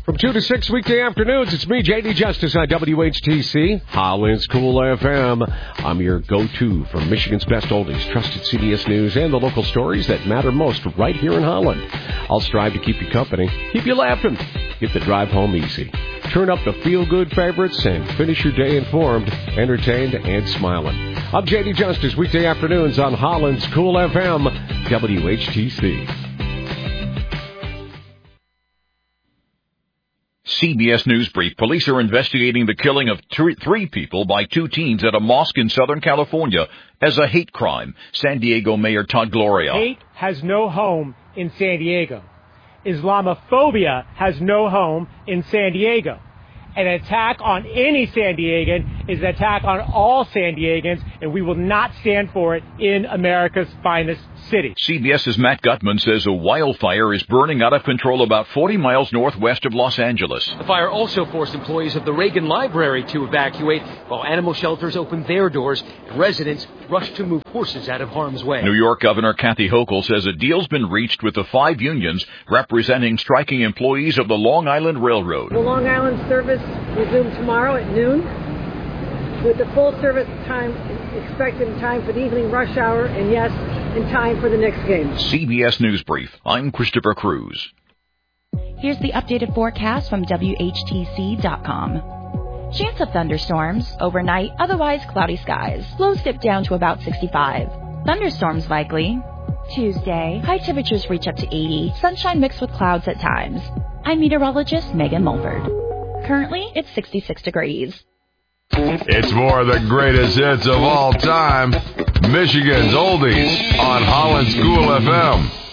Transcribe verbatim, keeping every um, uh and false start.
From two to six weekday afternoons, it's me, J D Justice, on W H T C, Holland's Cool F M. I'm your go-to for Michigan's best oldies, trusted C B S News, and the local stories that matter most right here in Holland. I'll strive to keep you company, keep you laughing, get the drive home easy. Turn up the feel-good favorites and finish your day informed, entertained, and smiling. I'm J D Justice, weekday afternoons on Holland's Cool F M, W H T C. C B S News Brief. Police are investigating the killing of three people by two teens at a mosque in Southern California as a hate crime. San Diego Mayor Todd Gloria. Hate has no home in San Diego. Islamophobia has no home in San Diego. An attack on any San Diegan is an attack on all San Diegans, and we will not stand for it in America's finest city. CBS's Matt Gutman says a wildfire is burning out of control about forty miles northwest of Los Angeles. The fire also forced employees of the Reagan Library to evacuate, while animal shelters opened their doors and residents rushed to move horses out of harm's way. New York Governor Kathy Hochul says a deal's been reached with the five unions representing striking employees of the Long Island Railroad. The Long Island service resume tomorrow at noon, with the full service time expected in time for the evening rush hour, and yes, in time for the next game. C B S News Brief. I'm Christopher Cruz. Here's the updated forecast from W H T C dot com. Chance of thunderstorms, overnight, otherwise cloudy skies. Lows dip down to about sixty-five. Thunderstorms likely. Tuesday, high temperatures reach up to eighty. Sunshine mixed with clouds at times. I'm meteorologist Megan Mulford. Currently, it's sixty-six degrees. It's more of the greatest hits of all time. Michigan's Oldies on Holland's Cool F M.